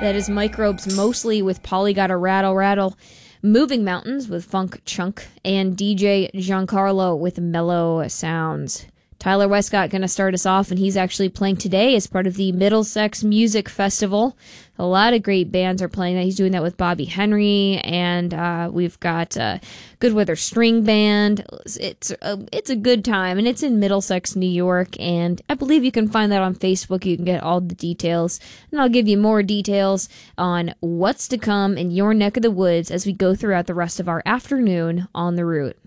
That is Microbes Mostly with Polly Gotta Rattle Rattle. Moving Mountains with Funk Chunk. And DJ Giancarlo with Mellow Sounds. Tyler Westcott going to start us off, and he's actually playing today as part of the Middlesex Music Festival. A lot of great bands are playing that. He's doing that with Bobby Henry, and we've got Good Weather String Band. It's a good time, and it's in Middlesex, New York, and I believe you can find that on Facebook. You can get all the details, and I'll give you more details on what's to come in your neck of the woods as we go throughout the rest of our afternoon on the route.